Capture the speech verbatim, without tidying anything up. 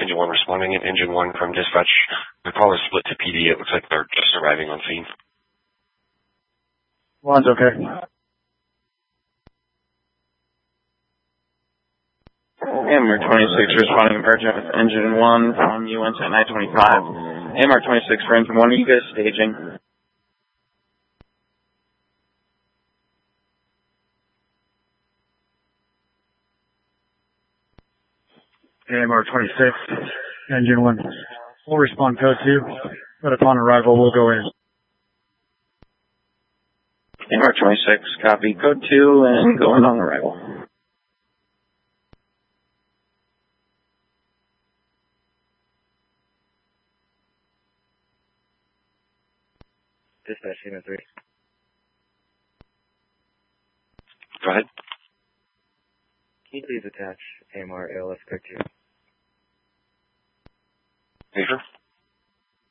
Engine one responding, and Engine one from dispatch. The call is split to P D. It looks like they're just arriving on scene. One's okay. A M R twenty-six responding emergent with Engine one from U N to nine twenty-five. A M R twenty-six for Engine one, are you guys staging? A M R twenty-six, Engine one. We'll respond code two, but upon arrival, we'll go in. A M R twenty-six, copy code two and going on arrival. Dispatch, Human three. Go ahead. Can you please attach A M R A L S code two? Major?